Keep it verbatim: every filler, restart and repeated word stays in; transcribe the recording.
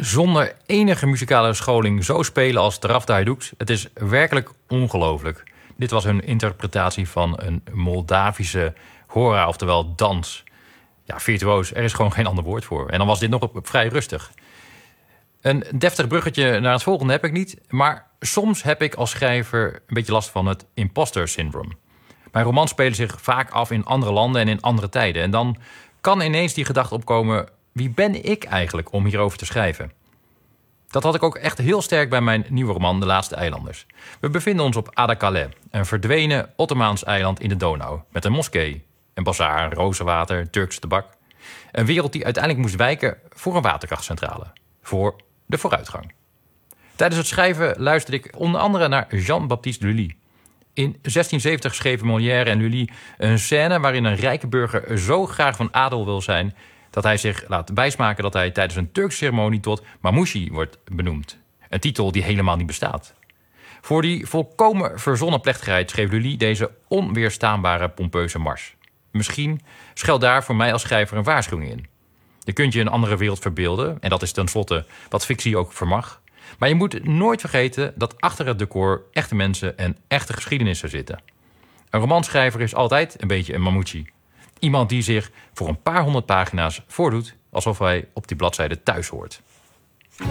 zonder enige muzikale scholing zo spelen als Taraf Hajduk. Het is werkelijk ongelooflijk. Dit was hun interpretatie van een Moldavische hora, oftewel dans. Ja, virtuoos, er is gewoon geen ander woord voor. En dan was dit nog op, op vrij rustig. Een deftig bruggetje naar het volgende heb ik niet, maar soms heb ik als schrijver een beetje last van het imposter syndrome. Mijn romans spelen zich vaak af in andere landen en in andere tijden. En dan kan ineens die gedachte opkomen: wie ben ik eigenlijk om hierover te schrijven? Dat had ik ook echt heel sterk bij mijn nieuwe roman De Laatste Eilanders. We bevinden ons op Ada-Calais, een verdwenen Ottomaans eiland in de Donau, met een moskee, een bazaar, rozenwater, Turkse tabak. Een wereld die uiteindelijk moest wijken voor een waterkrachtcentrale, voor de vooruitgang. Tijdens het schrijven luisterde ik onder andere naar Jean-Baptiste Lully. In zestienzeventig schreven Molière en Lully een scène waarin een rijke burger zo graag van adel wil zijn dat hij zich laat wijsmaken dat hij tijdens een Turkse ceremonie tot Mamouchi wordt benoemd. Een titel die helemaal niet bestaat. Voor die volkomen verzonnen plechtigheid schreef Lully deze onweerstaanbare pompeuze mars. Misschien schuilt daar voor mij als schrijver een waarschuwing in. Je kunt je een andere wereld verbeelden, en dat is tenslotte wat fictie ook vermag. Maar je moet nooit vergeten dat achter het decor echte mensen en echte geschiedenissen zitten. Een romanschrijver is altijd een beetje een Mamouchi. Iemand die zich voor een paar honderd pagina's voordoet alsof hij op die bladzijde thuis hoort.